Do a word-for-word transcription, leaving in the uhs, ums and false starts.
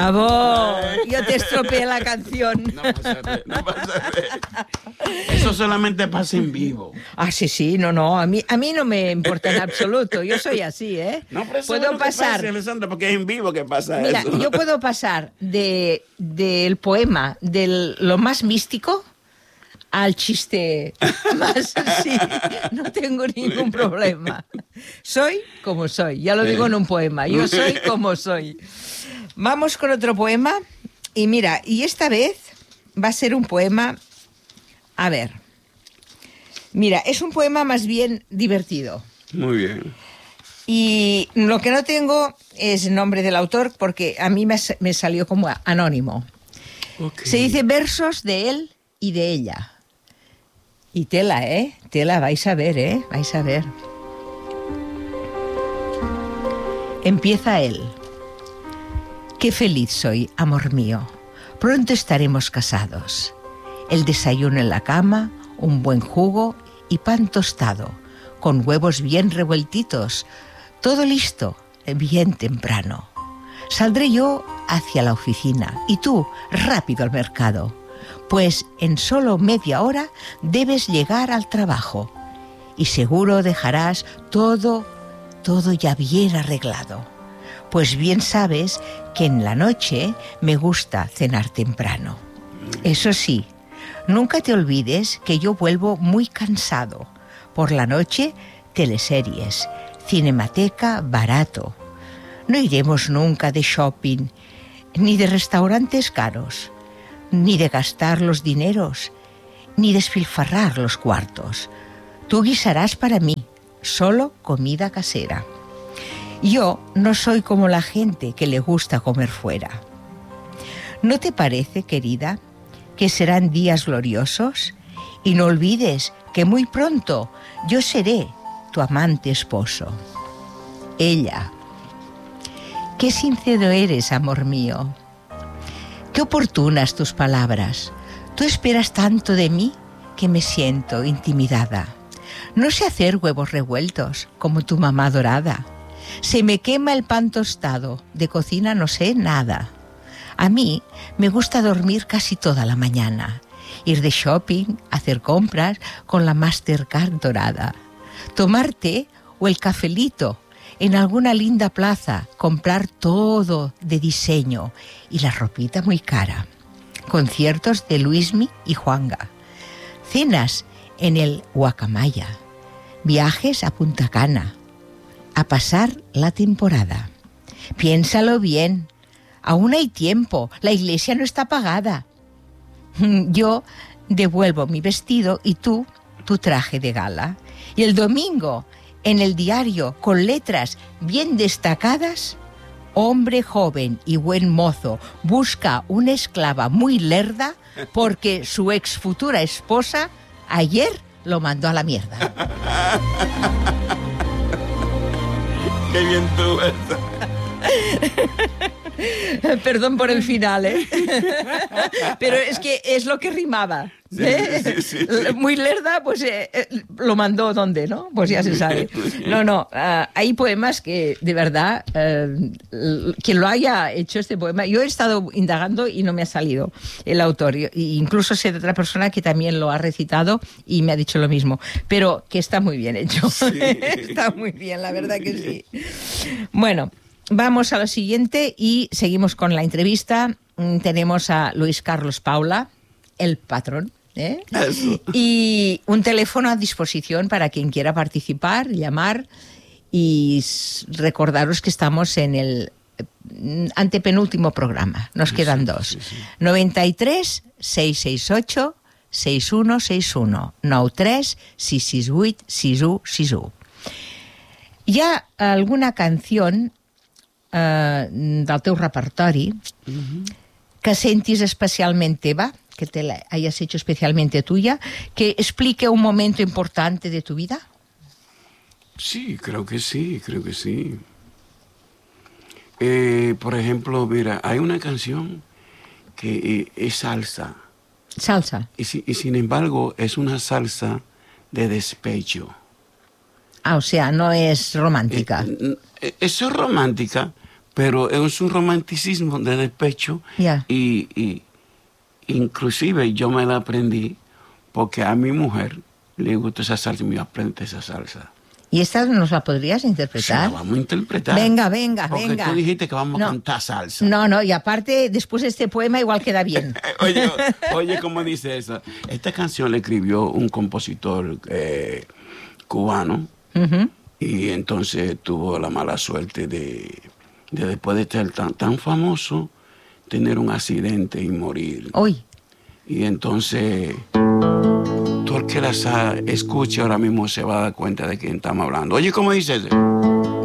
Bravo. Yo te estropeé la canción. No pasa nada, no pasa nada. Eso solamente pasa en vivo. Ah, sí, sí, no, no, a mí, a mí no me importa en absoluto, yo soy así, ¿eh? No, pero eso puedo es lo que pasar, pasa, Alessandra, porque es en vivo que pasa mira, eso. yo puedo pasar de, del poema, de lo más místico, al chiste más, sí, no tengo ningún problema. Soy como soy, ya lo digo en un poema, yo soy como soy. Vamos con otro poema, y mira, y esta vez va a ser un poema, a ver, mira, es un poema más bien divertido. Muy bien. Y lo que no tengo es el nombre del autor, porque a mí me, me salió como anónimo. Okay. Se dice versos de él y de ella. Y tela, ¿eh? Tela, vais a ver, ¿eh? Vais a ver. Empieza él. Qué feliz soy, amor mío. Pronto estaremos casados. El desayuno en la cama, un buen jugo y pan tostado, con huevos bien revueltitos. Todo listo, bien temprano. Saldré yo hacia la oficina y tú rápido al mercado, pues en solo media hora debes llegar al trabajo y seguro dejarás todo, todo ya bien arreglado. Pues bien sabes que en la noche me gusta cenar temprano. Eso sí, nunca te olvides que yo vuelvo muy cansado. Por la noche, teleseries, cinemateca barato. No iremos nunca de shopping, ni de restaurantes caros, ni de gastar los dineros, ni despilfarrar los cuartos. Tú guisarás para mí, solo comida casera. Yo no soy como la gente que le gusta comer fuera. ¿No te parece, querida, que serán días gloriosos? Y no olvides que muy pronto yo seré tu amante esposo. Ella. Qué sincero eres, amor mío. Qué oportunas tus palabras. Tú esperas tanto de mí que me siento intimidada. No sé hacer huevos revueltos como tu mamá dorada. Se me quema el pan tostado. De cocina no sé nada. A mí me gusta dormir casi toda la mañana. Ir de shopping, hacer compras con la Mastercard dorada. Tomar té o el cafelito en alguna linda plaza, comprar todo de diseño y la ropita muy cara. Conciertos de Luismi y Juanga. Cenas en el Guacamaya. Viajes a Punta Cana. A pasar la temporada. Piénsalo bien. Aún hay tiempo. La iglesia no está pagada. Yo devuelvo mi vestido y tú, tu traje de gala. Y el domingo, en el diario, con letras bien destacadas, hombre joven y buen mozo busca una esclava muy lerda porque su ex futura esposa ayer lo mandó a la mierda. Qué bien tú eso. Perdón por el final, ¿eh? Pero es que es lo que rimaba, ¿eh? Sí, sí, sí, sí. Muy lerda, pues eh, lo mandó donde, ¿no? Pues ya se sabe. No, no, uh, hay poemas que, de verdad, uh, quien lo haya hecho este poema, yo he estado indagando y no me ha salido el autor. E incluso sé de otra persona que también lo ha recitado y me ha dicho lo mismo, pero que está muy bien hecho. Sí. Está muy bien, la verdad que sí. Bueno, vamos a lo siguiente y seguimos con la entrevista. Tenemos a Luis Carlos Paula, el patrón, ¿eh? Y un teléfono a disposición para quien quiera participar, llamar y recordaros que estamos en el antepenúltimo programa. Nos quedan sí, dos. Sí, sí. noventa y tres, seiscientos sesenta y ocho, sesenta y uno sesenta y uno. noventa y tres, seiscientos sesenta y ocho, sesenta y uno sesenta y uno. Hi ha alguna canción Uh, del teu repertori uh-huh. que sentis especialment teva, que te la hayas hecho especialmente tuya, que explique un momento importante de tu vida? Sí, creo que sí, creo que sí. Eh, por ejemplo, mira, hay una canción que eh, es salsa. Salsa. Y, si, y sin embargo es una salsa de despecho. Ah, o sea, no es romántica. Eh, eh, eso es romántica, pero es un romanticismo de despecho. Yeah. Y, y inclusive yo me la aprendí porque a mi mujer le gusta esa salsa y me aprende esa salsa. ¿Y esta nos la podrías interpretar? Sí, la vamos a interpretar. Venga, venga, porque venga. Porque tú dijiste que vamos no. a cantar salsa. No, no, y aparte, después de este poema igual queda bien. oye, oye, ¿cómo dice eso? Esta canción la escribió un compositor eh, cubano. Uh-huh. Y entonces tuvo la mala suerte de, de después de estar tan, tan famoso, tener un accidente y morir. Uy. Y entonces... todo el que las escuche ahora mismo se va a dar cuenta de quién estamos hablando. Oye, ¿cómo dice ese?